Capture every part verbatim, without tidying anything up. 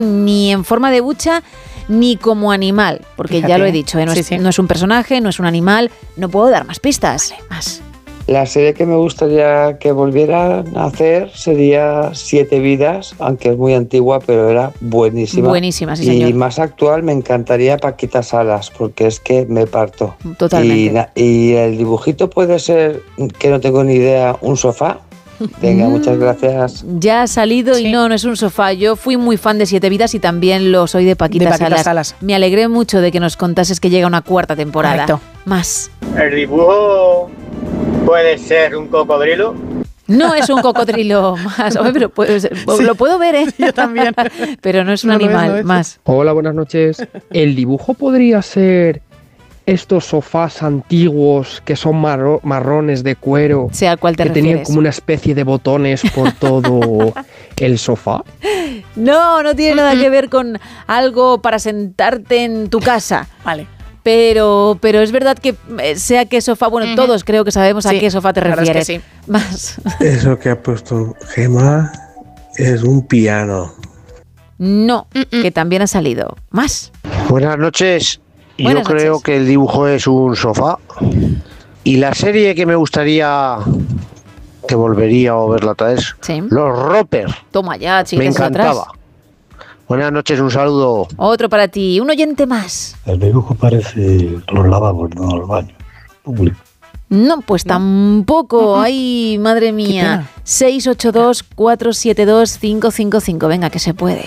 ni en forma de bucha, ni como animal, porque Fíjate. ya lo he dicho, ¿eh? no, sí, es, sí. no es un personaje, no es un animal, no puedo dar más pistas. Vale, más. La serie que me gustaría que volvieran a hacer sería Siete Vidas, aunque es muy antigua, pero era buenísima. Buenísima, sí, señor. Y más actual me encantaría Paquita Salas, porque es que me parto. Totalmente. Y, y el dibujito puede ser, que no tengo ni idea, un sofá. Venga, muchas gracias. Ya ha salido sí. y no, no es un sofá. Yo fui muy fan de Siete Vidas y también lo soy de Paquita, de Paquita Salas. Salas. Me alegré mucho de que nos contases que llega una cuarta temporada. Correcto. Más. El dibujo puede ser un cocodrilo. No es un cocodrilo más. Oye, pero puede ser, sí. lo puedo ver, ¿eh? Yo también. Pero no es un no, animal. No es, no es. Más. Hola, buenas noches. El dibujo podría ser estos sofás antiguos que son marro, marrones de cuero, sea, ¿a cuál te que refieres? tenían como una especie de botones por todo el sofá. No, no tiene nada que ver con algo para sentarte en tu casa. Vale. Pero, pero es verdad que sea qué sofá, bueno, uh-huh. todos creo que sabemos sí, a qué sofá te refieres. Es que sí. Más. Eso que ha puesto Gemma es un piano. No, uh-uh. que también ha salido. Más. Buenas noches. Buenas Yo creo noches. que el dibujo es un sofá. Y la serie que me gustaría que volvería a verla otra vez, sí. Los Roper. Toma ya, me encantaba. Atrás. Buenas noches, un saludo. Otro para ti, un oyente más. El dibujo parece los lavabos, no los baños públicos. No, pues ¿no? tampoco. Uh-huh. Ay, madre mía. seis ocho dos, cuatro siete dos, cinco cinco cinco. Venga, que se puede.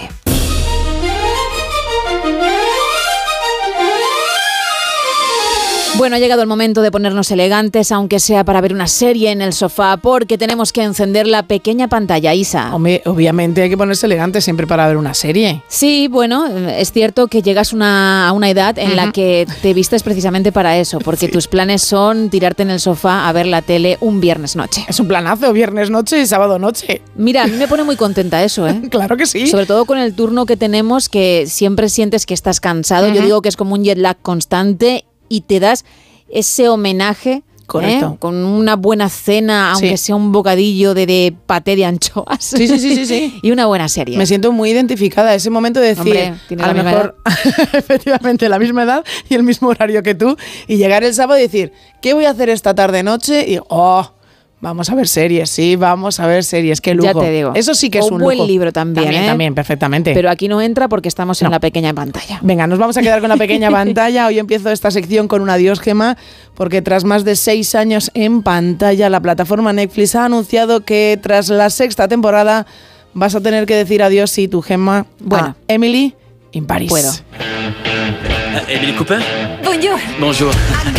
Bueno, ha llegado el momento de ponernos elegantes, aunque sea para ver una serie en el sofá, porque tenemos que encender la pequeña pantalla, Isa. Hombre, obviamente hay que ponerse elegante siempre para ver una serie. Sí, bueno, es cierto que llegas una, a una edad en uh-huh. la que te vistes precisamente para eso, porque sí. tus planes son tirarte en el sofá a ver la tele un viernes noche. Es un planazo, viernes noche y sábado noche. Mira, a mí me pone muy contenta eso, ¿eh? Claro que sí. Sobre todo con el turno que tenemos, que siempre sientes que estás cansado. Uh-huh. Yo digo que es como un jet lag constante y te das ese homenaje. Correcto. ¿Eh? Con una buena cena, aunque sí. sea un bocadillo de, de paté de anchoas. Sí, sí, sí, sí, sí. Y una buena serie. Me siento muy identificada. Ese momento de decir, Hombre, a lo mejor, efectivamente, la misma edad y el mismo horario que tú, y llegar el sábado y decir, ¿qué voy a hacer esta tarde-noche? Y, oh, vamos a ver series, sí, vamos a ver series, qué lujo. Ya te digo. Eso sí que es o un lujo. Un buen libro también, También, ¿eh? también, perfectamente. Pero aquí no entra porque estamos no. en la pequeña pantalla. Venga, nos vamos a quedar con la pequeña pantalla. Hoy empiezo esta sección con un adiós, Gemma, porque tras más de seis años en pantalla, la plataforma Netflix ha anunciado que tras la sexta temporada vas a tener que decir adiós, sí, tu Gemma, bueno, a Emily in Paris. Puedo. Uh, Emily Cooper. Bonjour. Bonjour.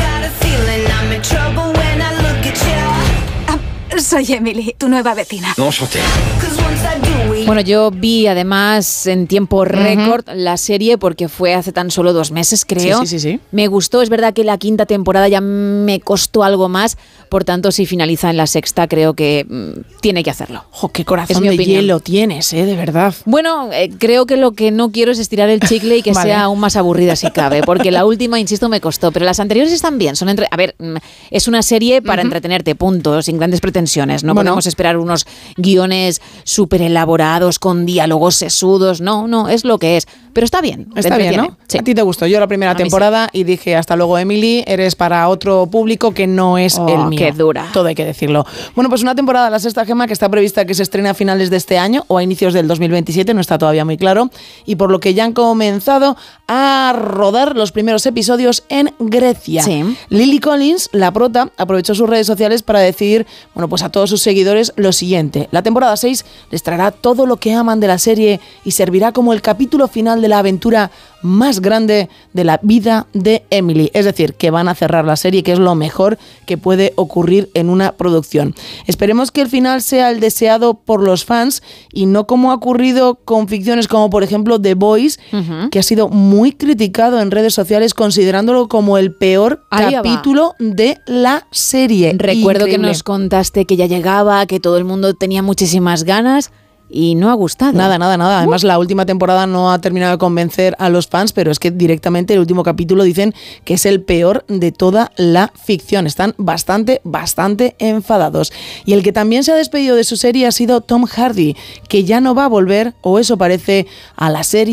Soy Emily, tu nueva vecina. No, enchanté. Bueno, yo vi además en tiempo récord uh-huh. la serie porque fue hace tan solo dos meses, creo. Sí, sí, sí, sí. Me gustó, es verdad que la quinta temporada ya me costó algo más, por tanto, si finaliza en la sexta, creo que mmm, tiene que hacerlo. ¡Jo, qué corazón de opinión. Hielo tienes, eh, de verdad! Bueno, eh, creo que lo que no quiero es estirar el chicle y que vale. sea aún más aburrida si cabe, porque la última, insisto, me costó, pero las anteriores están bien. Son entre... A ver, es una serie para uh-huh. entretenerte, punto, sin grandes pretensiones. No bueno. podemos esperar unos guiones súper elaborados, con diálogos sesudos, no, no, es lo que es. Pero está bien. Está bien, ¿no? Sí. A ti te gustó. Yo la primera a temporada sí. y dije, hasta luego, Emily, eres para otro público que no es oh, el mío. Qué dura. Todo hay que decirlo. Bueno, pues una temporada, la sexta, Gemma, que está prevista que se estrene a finales de este año o a inicios del dos mil veintisiete, no está todavía muy claro, y por lo que ya han comenzado a rodar los primeros episodios en Grecia. Sí. Lily Collins, la prota, aprovechó sus redes sociales para decir, bueno, pues a todos sus seguidores lo siguiente: la temporada seis les traerá todo lo que aman de la serie y servirá como el capítulo final de la aventura más grande de la vida de Emily. Es decir, que van a cerrar la serie, que es lo mejor que puede ocurrir en una producción. Esperemos que el final sea el deseado por los fans y no como ha ocurrido con ficciones como, por ejemplo, The Boys, uh-huh. que ha sido muy criticado en redes sociales considerándolo como el peor Ahí capítulo va. de la serie. Recuerdo Increíble. que nos contaste que ya llegaba, que todo el mundo tenía muchísimas ganas. Y no ha gustado. Nada, nada, nada. Además, uh. la última temporada no ha terminado de convencer a los fans, pero es que directamente el último capítulo dicen que es el peor de toda la ficción. Están bastante, bastante enfadados. Y el que también se ha despedido de su serie ha sido Tom Hardy, que ya no va a volver, o eso parece, a la serie.